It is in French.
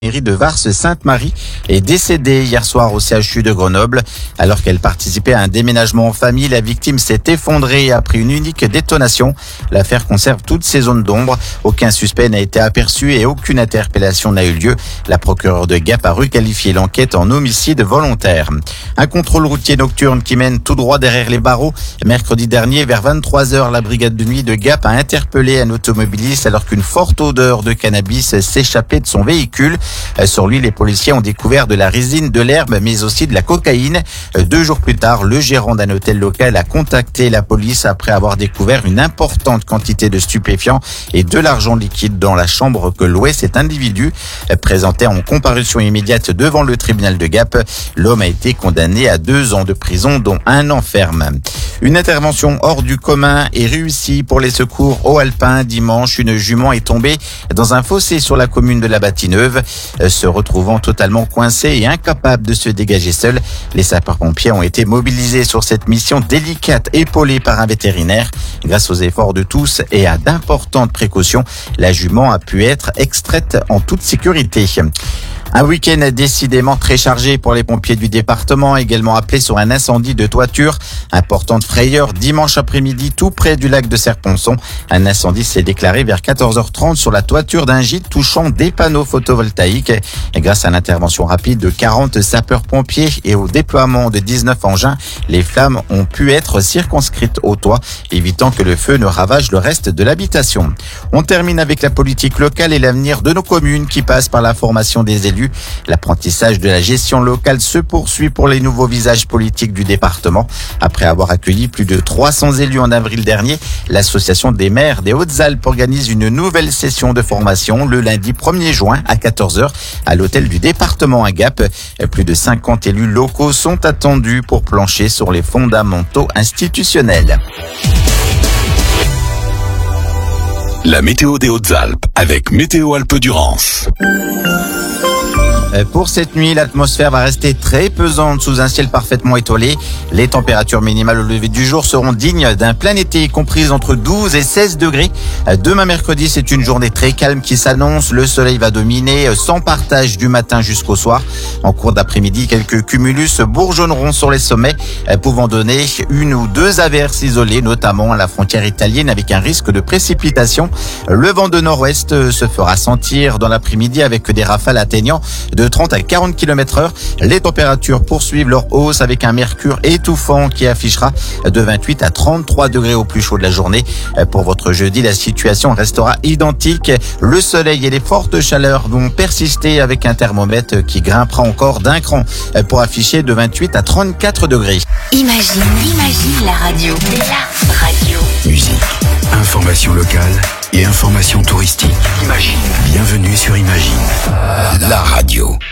Mairie de Vars-Sainte-Marie est décédée hier soir au CHU de Grenoble. Alors qu'elle participait à un déménagement en famille, la victime s'est effondrée après une unique détonation. L'affaire conserve toutes ses zones d'ombre. Aucun suspect n'a été aperçu et aucune interpellation n'a eu lieu. La procureure de Gap a requalifié l'enquête en homicide volontaire. Un contrôle routier nocturne qui mène tout droit derrière les barreaux. Mercredi dernier, vers 23h, la brigade de nuit de Gap a interpellé un automobiliste alors qu'une forte odeur de cannabis s'échappait de son véhicule. Sur lui, les policiers ont découvert de la résine, de l'herbe, mais aussi de la cocaïne. 2 jours plus tard, le gérant d'un hôtel local a contacté la police après avoir découvert une importante quantité de stupéfiants et de l'argent liquide dans la chambre que louait cet individu. Présenté en comparution immédiate devant le tribunal de Gap, l'homme a été condamné à 2 ans de prison, dont 1 an ferme. Une intervention hors du commun est réussie pour les secours aux Alpins. Dimanche, une jument est tombée dans un fossé sur la commune de la Bâtie-Neuve. Se retrouvant totalement coincée et incapable de se dégager seule, les sapeurs-pompiers ont été mobilisés sur cette mission délicate, épaulée par un vétérinaire. Grâce aux efforts de tous et à d'importantes précautions, la jument a pu être extraite en toute sécurité. Un week-end décidément très chargé pour les pompiers du département, également appelé sur un incendie de toiture. Importante frayeur dimanche après-midi tout près du lac de Serponçon. Un incendie s'est déclaré vers 14h30 sur la toiture d'un gîte touchant des panneaux photovoltaïques. Et grâce à l'intervention rapide de 40 sapeurs-pompiers et au déploiement de 19 engins, les flammes ont pu être circonscrites au toit, évitant que le feu ne ravage le reste de l'habitation. On termine avec la politique locale et l'avenir de nos communes qui passe par la formation des élus. L'apprentissage de la gestion locale se poursuit pour les nouveaux visages politiques du département. Après avoir accueilli plus de 300 élus en avril dernier, l'association des maires des Hautes-Alpes organise une nouvelle session de formation le lundi 1er juin à 14h à l'hôtel du département à Gap. Plus de 50 élus locaux sont attendus pour plancher sur les fondamentaux institutionnels. La météo des Hautes-Alpes avec Météo Alpes-Durance. Pour cette nuit, l'atmosphère va rester très pesante sous un ciel parfaitement étoilé. Les températures minimales au lever du jour seront dignes d'un plein été, comprises entre 12 et 16 degrés. Demain mercredi, c'est une journée très calme qui s'annonce. Le soleil va dominer sans partage du matin jusqu'au soir. En cours d'après-midi, quelques cumulus bourgeonneront sur les sommets, pouvant donner 1 ou 2 averses isolées, notamment à la frontière italienne avec un risque de précipitation. Le vent de nord-ouest se fera sentir dans l'après-midi avec des rafales atteignant de 30 à 40 km/h. Les températures poursuivent leur hausse avec un mercure étouffant qui affichera de 28 à 33 degrés au plus chaud de la journée. Pour votre jeudi, la situation restera identique. Le soleil et les fortes chaleurs vont persister avec un thermomètre qui grimpera encore d'1 cran pour afficher de 28 à 34 degrés. Imagine la radio. La radio. Musique, information locale et information touristique. Imagine. Bienvenue sur Imagine. La radio.